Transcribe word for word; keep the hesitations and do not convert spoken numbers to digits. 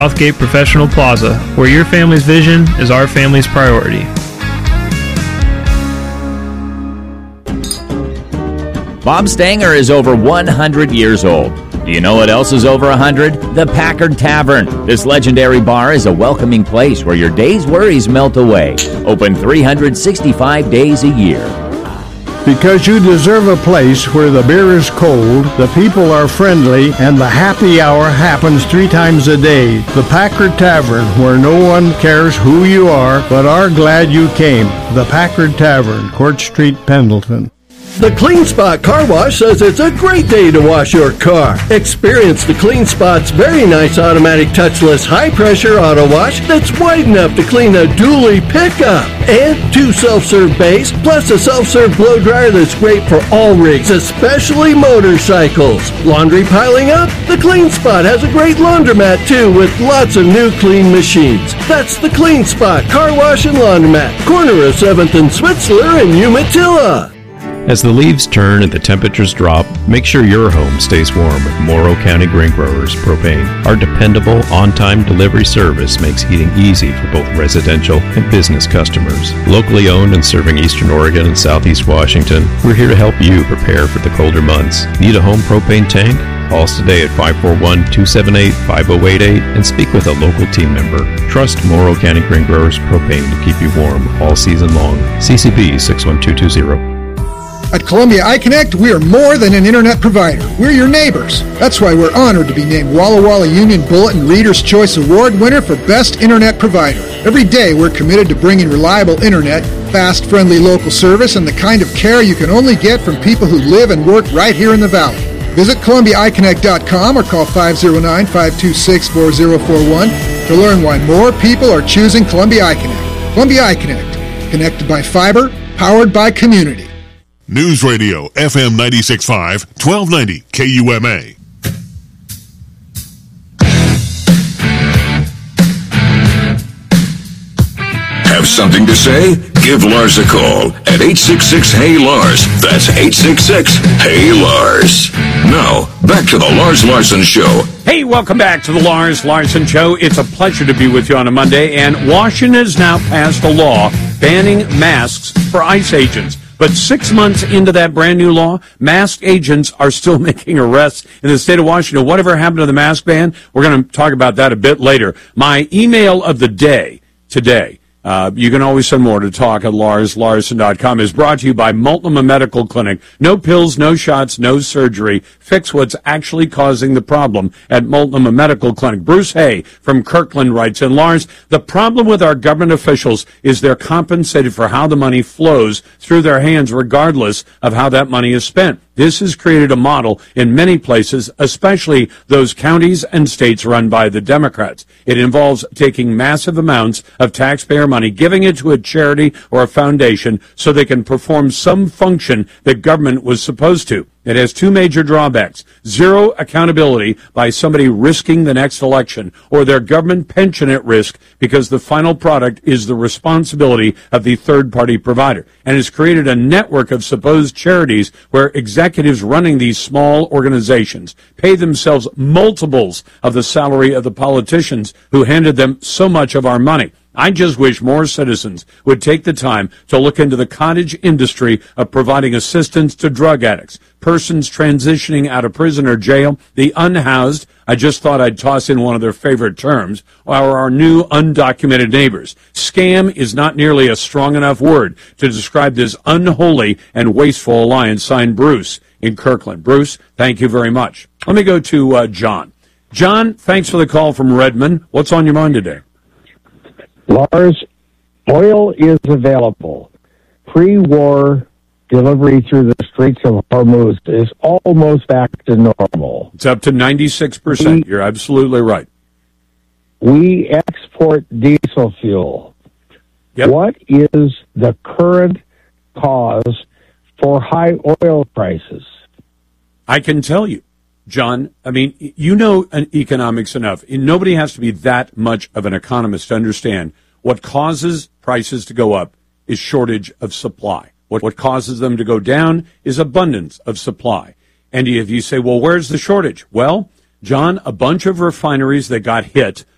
Southgate Professional Plaza, where your family's vision is our family's priority. Bob Stanger is over one hundred years old. Do you know what else is over one hundred? The Packard Tavern. This legendary bar is a welcoming place where your day's worries melt away. Open three hundred sixty-five days a year. Because you deserve a place where the beer is cold, the people are friendly, and the happy hour happens three times a day. The Packard Tavern, where no one cares who you are, but are glad you came. The Packard Tavern, Court Street, Pendleton. The Clean Spot Car Wash says it's a great day to wash your car. Experience the Clean Spot's very nice automatic touchless high-pressure auto wash that's wide enough to clean a dually pickup. And two self-serve bays, plus a self-serve blow dryer that's great for all rigs, especially motorcycles. Laundry piling up? The Clean Spot has a great laundromat too, with lots of new clean machines. That's the Clean Spot Car Wash and Laundromat, corner of seventh and Switzler in Umatilla. As the leaves turn and the temperatures drop, make sure your home stays warm with Morrow County Grain Growers Propane. Our dependable, on-time delivery service makes heating easy for both residential and business customers. Locally owned and serving Eastern Oregon and Southeast Washington, we're here to help you prepare for the colder months. Need a home propane tank? Call us today at five four one, two seven eight, five zero eight eight and speak with a local team member. Trust Morrow County Grain Growers Propane to keep you warm all season long. C C B six one two two zero. At Columbia iConnect, we are more than an internet provider. We're your neighbors. That's why we're honored to be named Walla Walla Union Bulletin Reader's Choice Award winner for Best Internet Provider. Every day, we're committed to bringing reliable internet, fast, friendly local service, and the kind of care you can only get from people who live and work right here in the Valley. Visit Columbia I Connect dot com or call five oh nine, five two six, four oh four one to learn why more people are choosing Columbia iConnect. Columbia iConnect, connected by fiber, powered by community. News Radio, F M ninety-six point five, twelve ninety K U M A. Have something to say? Give Lars a call at eight six six, H E Y, Lars. That's eight six six, H E Y, Lars. Now, back to the Lars Larson Show. Hey, welcome back to the Lars Larson Show. It's a pleasure to be with you on a Monday, and Washington has now passed a law banning masks for ICE agents. But six months into that brand new law, masked agents are still making arrests in the state of Washington. Whatever happened to the mask ban? We're going to talk about that a bit later. My email of the day today, uh, you can always send more to talk at lars larson dot com, is brought to you by Multnomah Medical Clinic. No pills, no shots, no surgery. Fix what's actually causing the problem at Multnomah Medical Clinic. Bruce Hay from Kirkland writes in, Lars, the problem with our government officials is they're compensated for how the money flows through their hands regardless of how that money is spent. This has created a model in many places, especially those counties and states run by the Democrats. It involves taking massive amounts of taxpayer money, giving it to a charity or a foundation so they can perform some function that government was supposed to. It has two major drawbacks: zero accountability by somebody risking the next election, or their government pension at risk because the final product is the responsibility of the third-party provider. And has created a network of supposed charities where executives running these small organizations pay themselves multiples of the salary of the politicians who handed them so much of our money. I just wish more citizens would take the time to look into the cottage industry of providing assistance to drug addicts, persons transitioning out of prison or jail, the unhoused. I just thought I'd toss in one of their favorite terms, or our new undocumented neighbors. Scam is not nearly a strong enough word to describe this unholy and wasteful alliance. Signed, Bruce in Kirkland. Bruce, thank you very much. Let me go to uh, John. John, thanks for the call from Redmond. What's on your mind today? Lars, oil is available. Pre-war delivery through the Straits of Hormuz is almost back to normal. It's up to ninety-six percent. We, You're absolutely right. We export diesel fuel. Yep. What is the current cause for high oil prices? I can tell you, John. I mean, you know economics enough. Nobody has to be that much of an economist to understand what causes prices to go up is shortage of supply. What, what causes them to go down is abundance of supply. And if you say, well, where's the shortage? Well, John, a bunch of refineries that got hit